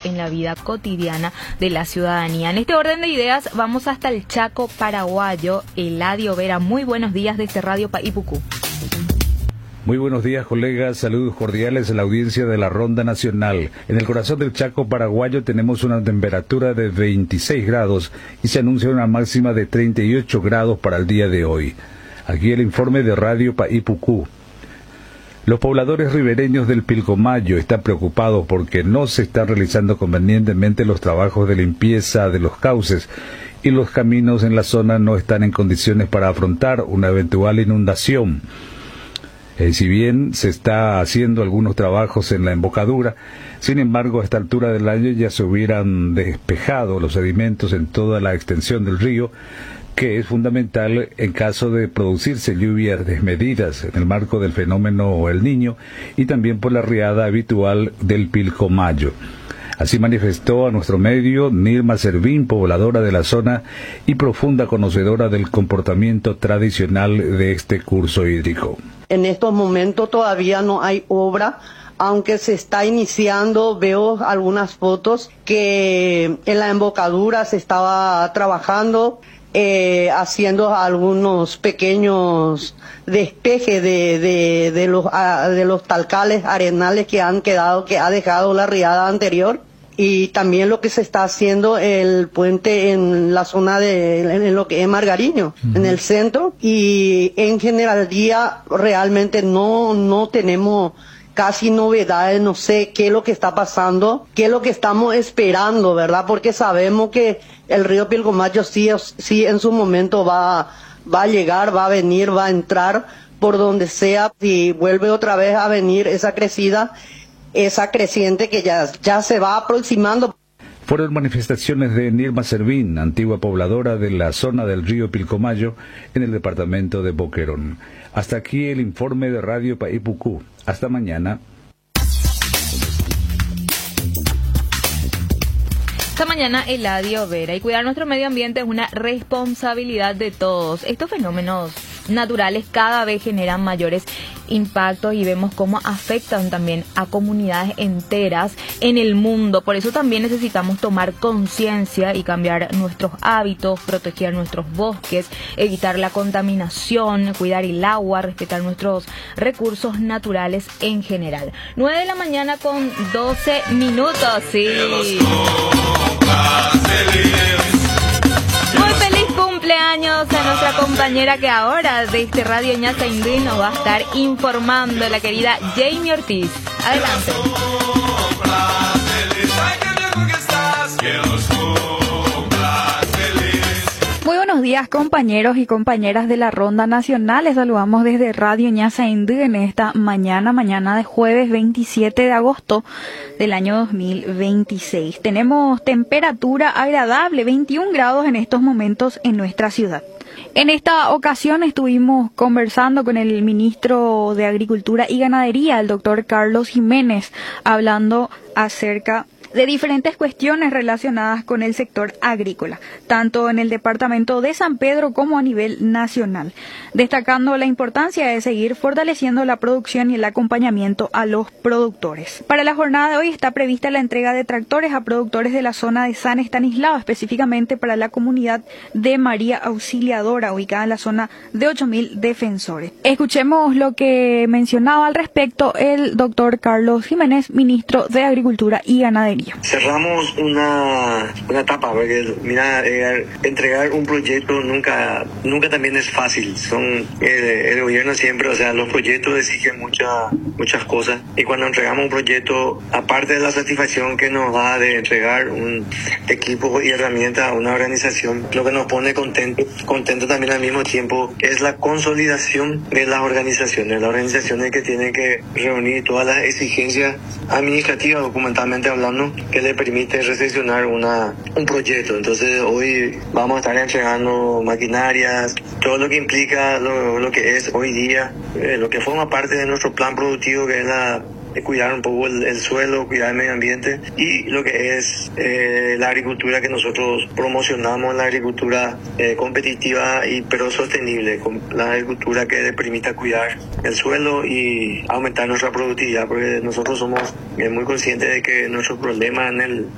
en la vida cotidiana de la ciudadanía. En este orden de ideas vamos hasta el Chaco paraguayo. Eladio Vera, muy buenos días desde Radio Paipucú. Muy buenos días, colegas. Saludos cordiales a la audiencia de la Ronda Nacional. En el corazón del Chaco paraguayo tenemos una temperatura de 26 grados y se anuncia una máxima de 38 grados para el día de hoy. Aquí el informe de Radio Paipucú. Los pobladores ribereños del Pilcomayo están preocupados porque no se están realizando convenientemente los trabajos de limpieza de los cauces y los caminos en la zona no están en condiciones para afrontar una eventual inundación. Si bien se está haciendo algunos trabajos en la embocadura, sin embargo a esta altura del año ya se hubieran despejado los sedimentos en toda la extensión del río, que es fundamental en caso de producirse lluvias desmedidas en el marco del fenómeno El Niño y también por la riada habitual del Pilcomayo. Así manifestó a nuestro medio Nirma Servín, pobladora de la zona y profunda conocedora del comportamiento tradicional de este curso hídrico. En estos momentos todavía no hay obra, aunque se está iniciando. Veo algunas fotos que en la embocadura se estaba trabajando, haciendo algunos pequeños despejes de los talcales arenales que ha dejado la riada anterior. Y también lo que se está haciendo el puente en la zona en lo que es Margariño, en el centro. Y en general día realmente no tenemos casi novedades, no sé qué es lo que está pasando, qué es lo que estamos esperando, ¿verdad? Porque sabemos que el río Pilcomayo sí en su momento va a llegar, va a venir, va a entrar por donde sea. Si vuelve otra vez a venir esa creciente que ya se va aproximando. Fueron manifestaciones de Nirma Servín, antigua pobladora de la zona del río Pilcomayo, en el departamento de Boquerón. Hasta aquí el informe de Radio Paipucú. Hasta mañana. Esta mañana Eladio Vera. Y cuidar nuestro medio ambiente es una responsabilidad de todos. Estos fenómenos naturales cada vez generan mayores impactos y vemos cómo afectan también a comunidades enteras en el mundo. Por eso también necesitamos tomar conciencia y cambiar nuestros hábitos, proteger nuestros bosques, evitar la contaminación, cuidar el agua, respetar nuestros recursos naturales en general. 9 de la mañana con 12 minutos, sí. Muy feliz cumpleaños a nuestra compañera que ahora desde Radio Ñaza Indí nos va a estar informando, la querida Jamie Ortiz. Adelante. Muy buenos días, compañeros y compañeras de la Ronda Nacional. Les saludamos desde Radio Ñaza Indí en esta mañana de jueves 27 de agosto del año 2026. Tenemos temperatura agradable, 21 grados en estos momentos en nuestra ciudad. En esta ocasión estuvimos conversando con el ministro de Agricultura y Ganadería, el doctor Carlos Jiménez, hablando acerca de diferentes cuestiones relacionadas con el sector agrícola, tanto en el departamento de San Pedro como a nivel nacional, destacando la importancia de seguir fortaleciendo la producción y el acompañamiento a los productores. Para la jornada de hoy está prevista la entrega de tractores a productores de la zona de San Estanislao, específicamente para la comunidad de María Auxiliadora, ubicada en la zona de 8.000 defensores. Escuchemos lo que mencionaba al respecto el doctor Carlos Jiménez, ministro de Agricultura y Ganadería. Cerramos una etapa, porque mira, entregar un proyecto nunca también es fácil. El gobierno siempre, los proyectos exigen muchas cosas, y cuando entregamos un proyecto, aparte de la satisfacción que nos da de entregar un equipo y herramientas a una organización, lo que nos pone contento también al mismo tiempo es la consolidación de las organizaciones que tienen que reunir todas las exigencias administrativas, documentalmente hablando, que le permite recepcionar un proyecto. Entonces hoy vamos a estar entregando maquinarias, todo lo que implica lo que es hoy día, lo que forma parte de nuestro plan productivo, que es cuidar un poco el suelo, cuidar el medio ambiente, y lo que es la agricultura que nosotros promocionamos, la agricultura competitiva pero sostenible, la agricultura que le permita cuidar el suelo y aumentar nuestra productividad, porque nosotros somos muy conscientes de que nuestro problema en el